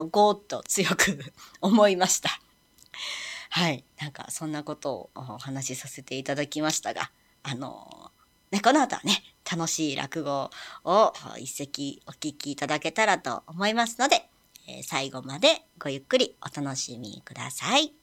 ゴーッと強く思いました。はい。なんかそんなことをお話しさせていただきましたが、この後はね、楽しい落語を一席お聞きいただけたらと思いますので、最後までごゆっくりお楽しみください。